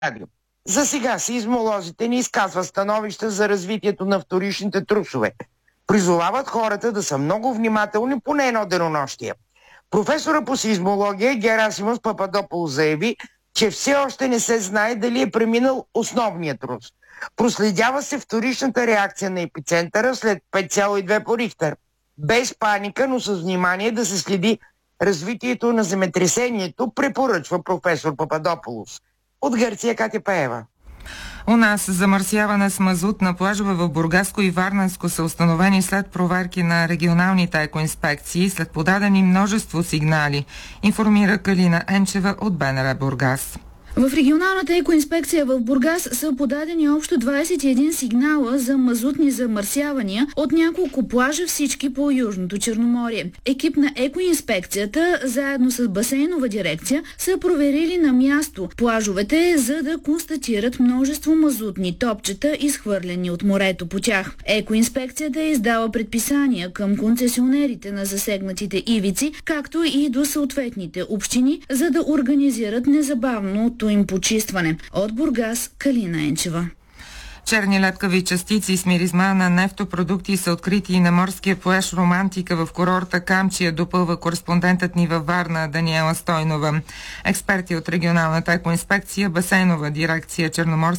За сега сеизмолозите не изказват становища за развитието на вторичните трусове. Призовават хората да са много внимателни поне едно денонощие. Професора по сеизмология Герасимос Пападополос заяви, че все още не се знае дали е преминал основния трус. Проследява се вторичната реакция на епицентъра след 5,2 по Рихтер. Без паника, но с внимание да се следи развитието на земетресението, препоръчва професор Пападополос. От Гърция Катя Пеева. У нас замърсяване с мазут на плажове в Бургаско и Варненско са установени след проверки на регионалните екоинспекции, след подадени множество сигнали, информира Калина Енчева от БНР Бургас. В регионалната екоинспекция в Бургас са подадени общо 21 сигнала за мазутни замърсявания от няколко плажа, всички по Южното Черноморие. Екип на екоинспекцията, заедно с басейнова дирекция, са проверили на място плажовете, за да констатират множество мазутни топчета, изхвърлени от морето по тях. Екоинспекцията е издала предписания към концесионерите на засегнатите ивици, както и до съответните общини, за да организират незабавно им почистване. От Бургас, Калина Енчева. Черни лепкави частици с миризма на нефтопродукти са открити и на морския плаж Романтика в курорта Камчия, допълва кореспондентът ни във Варна Даниела Стойнова. Експерти от регионалната екоинспекция, басейнова дирекция Черноморска